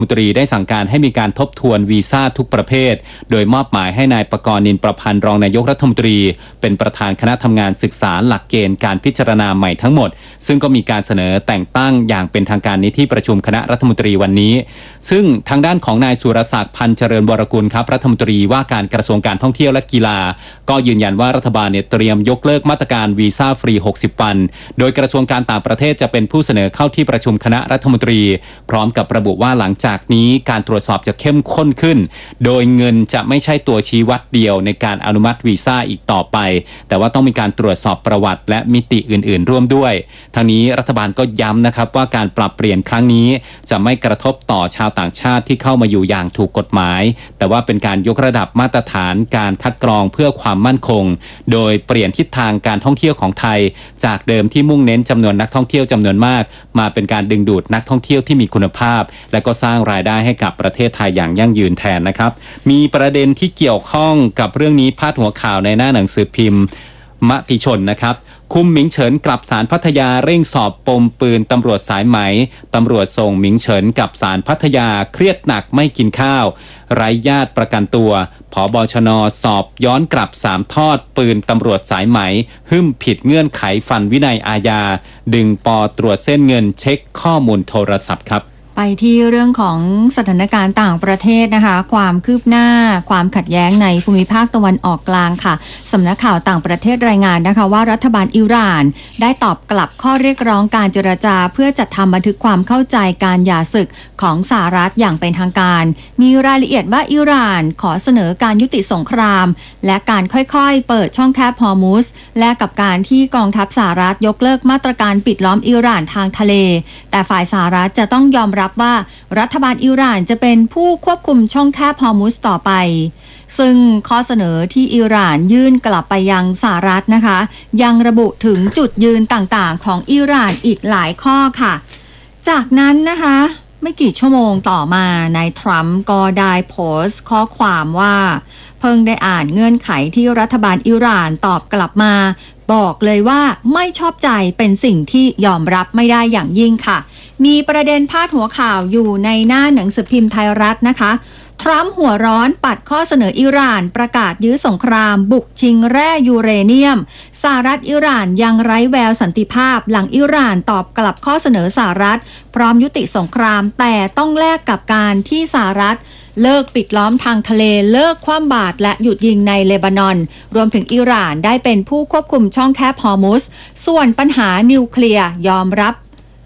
มนตรีได้สั่งการให้มีการทบทวนวีซ่าทุกประเภทโดยมอบหมายให้นายประกรณ์ นินประพันธ์รองนายกรัฐมนตรีเป็นประธานคณะทำงานศึกษาหลักเกณฑ์การพิจารณาใหม่ทั้งหมดซึ่งก็มีการเสนอแต่งตั้งอย่างเป็นทางการในที่ประชุมคณะรัฐมนตรีวันนี้ซึ่งทางด้านของนายสุรศักดิ์พันธ์เจริญวรกุลครับรัฐมนตรีว่าการกระทรวงการท่องเที่ยวและกีฬาก็ยืนยันว่ารัฐบาลเตรียมยกเลิกมาตรการวีซ่าฟรี60วันโดยกระทรวงการต่างประเทศจะเป็นผู้เสนอเข้าที่ประชุมคณะรัฐมนตรีพร้อมกับระบุว่าหลังจากนี้การตรวจสอบจะเข้มข้นขึ้นโดยเงินจะไม่ใช่ตัวชี้วัดเดียวในการอนุมัติวีซ่าอีกต่อไปแต่ว่าต้องมีการตรวจสอบประวัติและมิติอื่นๆร่วมด้วยทางนี้รัฐบาลก็ย้ำนะครับว่าการปรับเปลี่ยนครั้งนี้จะไม่กระทบต่อชาวต่างชาติที่เข้ามาอยู่อย่างถูกกฎหมายแต่ว่าเป็นการยกระดับมาตรฐานการคัดกรองเพื่อความมั่นคงโดยเปลี่ยนทิศทางการท่องเที่ยวของไทยจากเดิมที่มุ่งเน้นจำนวนนักท่องเที่ยวจำนวนมากมาเป็นการดึงดูดนักท่องเที่ยวที่มีคุณภาพและก็สร้างรายได้ให้กับประเทศไทยอย่างยั่งยืนแทนนะครับมีประเด็นที่เกี่ยวข้องกับเรื่องนี้พาดหัวข่าวในหน้าหนังสือพิมพ์มติชนนะครับคุมหมิงเฉินกลับศาลพัทยาเร่งสอบปมปืนตำรวจสายไหมตำรวจส่งหมิงเฉินกับศาลพัทยาเครียดหนักไม่กินข้าวไร้ญาติประกันตัวผบชน.สอบย้อนกลับ3ทอดปืนตำรวจสายไหมหึ่มผิดเงื่อนไขฟันวินัยอาญาดึงป.ตรวจเส้นเงินเช็คข้อมูลโทรศัพท์ครับไปที่เรื่องของสถานการณ์ต่างประเทศนะคะความคืบหน้าความขัดแย้งในภูมิภาคตะวันออกกลางค่ะสำนักข่าวต่างประเทศรายงานนะคะว่ารัฐบาลอิหร่านได้ตอบกลับข้อเรียกร้องการเจรจาเพื่อจัดทำบันทึกความเข้าใจการหย่าศึกของสหรัฐอย่างเป็นทางการมีรายละเอียดว่าอิหร่านขอเสนอการยุติสงครามและการค่อยๆเปิดช่องแคบฮอร์มุสและกับการที่กองทัพสหรัฐยกเลิกมาตรการปิดล้อมอิหร่านทางทะเลแต่ฝ่ายสหรัฐจะต้องยอมรับว่ารัฐบาลอิหร่านจะเป็นผู้ควบคุมช่องแคบฮอร์มุสต่อไปซึ่งข้อเสนอที่อิหร่านยื่นกลับไปยังสหรัฐนะคะยังระบุถึงจุดยืนต่างๆของอิหร่านอีกหลายข้อค่ะจากนั้นนะคะไม่กี่ชั่วโมงต่อมานายทรัมป์ก็ได้โพสต์ข้อความว่าเพิ่งได้อ่านเงื่อนไขที่รัฐบาลอิหร่านตอบกลับมาบอกเลยว่าไม่ชอบใจเป็นสิ่งที่ยอมรับไม่ได้อย่างยิ่งค่ะมีประเด็นพาดหัวข่าวอยู่ในหน้าหนังสือพิมพ์ไทยรัฐนะคะทรัมป์หัวร้อนปัดข้อเสนออิหร่านประกาศยื้อสงครามบุกชิงแร่ยูเรเนียมสหรัฐอิหร่านยังไร้แววสันติภาพหลังอิหร่านตอบกลับข้อเสนอสหรัฐพร้อมยุติสงครามแต่ต้องแลกกับการที่สหรัฐเลิกปิดล้อมทางทะเลเลิกคว่ำบาตรและหยุดยิงในเลบานอนรวมถึงอิหร่านได้เป็นผู้ควบคุมช่องแคบฮอร์มุสส่วนปัญหานิวเคลียร์ยอมรับ